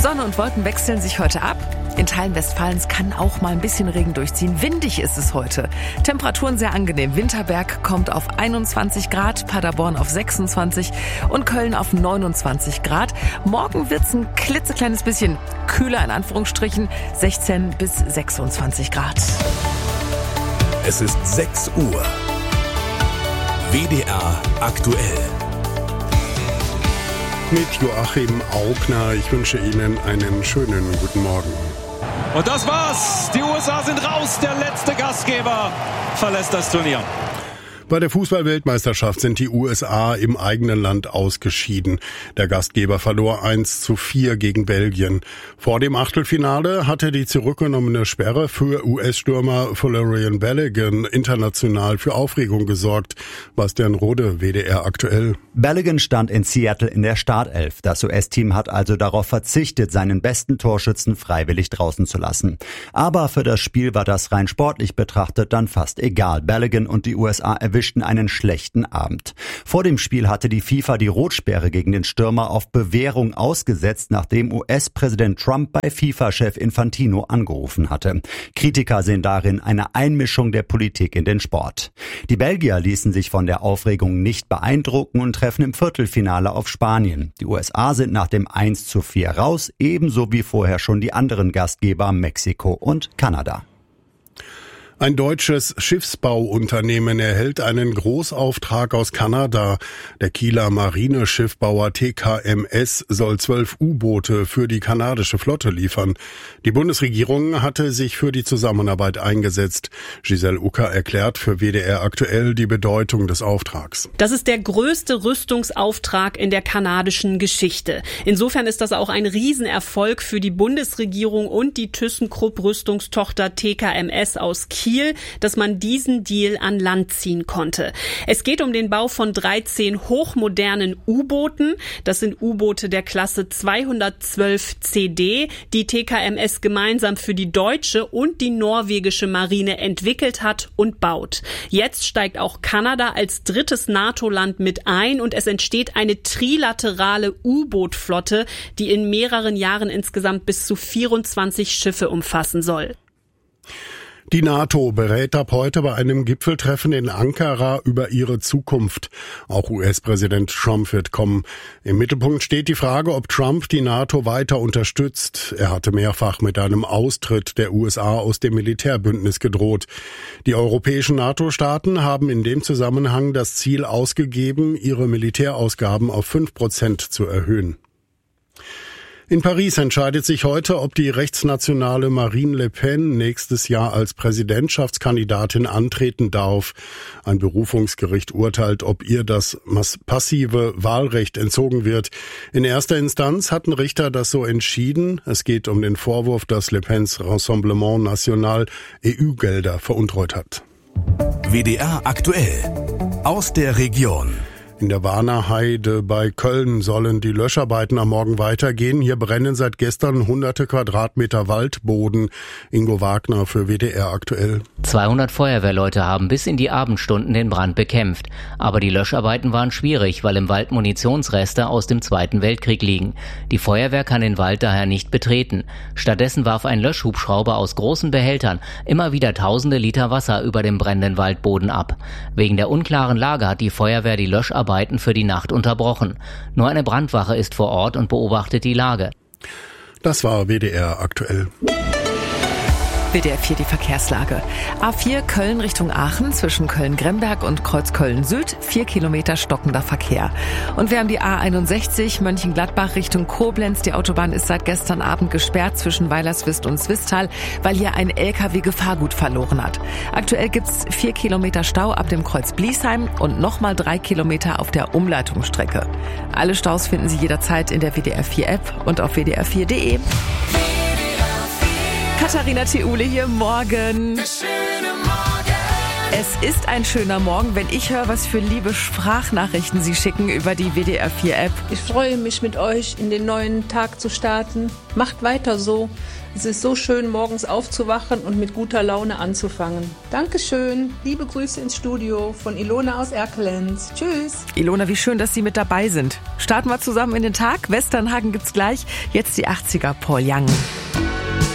Sonne und Wolken wechseln sich heute ab. In Teilen Westfalens kann auch mal ein bisschen Regen durchziehen. Windig ist es heute. Temperaturen sehr angenehm. Winterberg kommt auf 21 Grad, Paderborn auf 26 und Köln auf 29 Grad. Morgen wird's ein klitzekleines bisschen kühler, in Anführungsstrichen, 16 bis 26 Grad. Es ist 6 Uhr. WDR aktuell. Mit Joachim Augner. Ich wünsche Ihnen einen schönen guten Morgen. Und das war's. Die USA sind raus. Der letzte Gastgeber verlässt das Turnier. Bei der Fußball-Weltmeisterschaft sind die USA im eigenen Land ausgeschieden. Der Gastgeber verlor 1:4 gegen Belgien. Vor dem Achtelfinale hatte die zurückgenommene Sperre für US-Stürmer Valerian Balogun international für Aufregung gesorgt. Bastian Rode, WDR aktuell. Balogun stand in Seattle in der Startelf. Das US-Team hat also darauf verzichtet, seinen besten Torschützen freiwillig draußen zu lassen. Aber für das Spiel war das rein sportlich betrachtet dann fast egal. Balogun und die USA erwischten einen schlechten Abend. Vor dem Spiel hatte die FIFA die Rotsperre gegen den Stürmer auf Bewährung ausgesetzt, nachdem US-Präsident Trump bei FIFA-Chef Infantino angerufen hatte. Kritiker sehen darin eine Einmischung der Politik in den Sport. Die Belgier ließen sich von der Aufregung nicht beeindrucken und treffen im Viertelfinale auf Spanien. Die USA sind nach dem 1:4 raus, ebenso wie vorher schon die anderen Gastgeber Mexiko und Kanada. Ein deutsches Schiffsbauunternehmen erhält einen Großauftrag aus Kanada. Der Kieler Marineschiffbauer TKMS soll 12 U-Boote für die kanadische Flotte liefern. Die Bundesregierung hatte sich für die Zusammenarbeit eingesetzt. Giselle Ucker erklärt für WDR aktuell die Bedeutung des Auftrags. Das ist der größte Rüstungsauftrag in der kanadischen Geschichte. Insofern ist das auch ein Riesenerfolg für die Bundesregierung und die ThyssenKrupp Rüstungstochter TKMS aus Kiel, dass man diesen Deal an Land ziehen konnte. Es geht um den Bau von 13 hochmodernen U-Booten. Das sind U-Boote der Klasse 212 CD, die TKMS gemeinsam für die deutsche und die norwegische Marine entwickelt hat und baut. Jetzt steigt auch Kanada als drittes NATO-Land mit ein und es entsteht eine trilaterale U-Boot-Flotte, die in mehreren Jahren insgesamt bis zu 24 Schiffe umfassen soll. Die NATO berät ab heute bei einem Gipfeltreffen in Ankara über ihre Zukunft. Auch US-Präsident Trump wird kommen. Im Mittelpunkt steht die Frage, ob Trump die NATO weiter unterstützt. Er hatte mehrfach mit einem Austritt der USA aus dem Militärbündnis gedroht. Die europäischen NATO-Staaten haben in dem Zusammenhang das Ziel ausgegeben, ihre Militärausgaben auf 5% zu erhöhen. In Paris entscheidet sich heute, ob die rechtsnationale Marine Le Pen nächstes Jahr als Präsidentschaftskandidatin antreten darf. Ein Berufungsgericht urteilt, ob ihr das passive Wahlrecht entzogen wird. In erster Instanz hatten Richter das so entschieden. Es geht um den Vorwurf, dass Le Pens Rassemblement National EU-Gelder veruntreut hat. WDR aktuell. Aus der Region. In der Warnerheide bei Köln sollen die Löscharbeiten am Morgen weitergehen. Hier brennen seit gestern hunderte Quadratmeter Waldboden. Ingo Wagner für WDR aktuell. 200 Feuerwehrleute haben bis in die Abendstunden den Brand bekämpft. Aber die Löscharbeiten waren schwierig, weil im Wald Munitionsreste aus dem Zweiten Weltkrieg liegen. Die Feuerwehr kann den Wald daher nicht betreten. Stattdessen warf ein Löschhubschrauber aus großen Behältern immer wieder tausende Liter Wasser über dem brennenden Waldboden ab. Wegen der unklaren Lage hat die Feuerwehr die Löscharbeiten für die Nacht unterbrochen. Nur eine Brandwache ist vor Ort und beobachtet die Lage. Das war WDR aktuell. WDR 4 die Verkehrslage. A4 Köln Richtung Aachen zwischen Köln-Gremberg und Kreuz Köln-Süd 4 Kilometer stockender Verkehr. Und wir haben die A61 Mönchengladbach Richtung Koblenz. Die Autobahn ist seit gestern Abend gesperrt zwischen Weilerswist und Swisttal, weil hier ein LKW Gefahrgut verloren hat. Aktuell gibt's 4 Kilometer Stau ab dem Kreuz Bliesheim und nochmal 3 Kilometer auf der Umleitungsstrecke. Alle Staus finden Sie jederzeit in der WDR 4 App und auf wdr4.de. Katharina Theule hier, morgen. Es ist ein schöner Morgen, wenn ich höre, was für liebe Sprachnachrichten Sie schicken über die WDR 4 App. Ich freue mich, mit euch in den neuen Tag zu starten. Macht weiter so. Es ist so schön, morgens aufzuwachen und mit guter Laune anzufangen. Dankeschön. Liebe Grüße ins Studio von Ilona aus Erkelenz. Tschüss. Ilona, wie schön, dass Sie mit dabei sind. Starten wir zusammen in den Tag. Westernhagen gibt's gleich. Jetzt die 80er, Paul Young.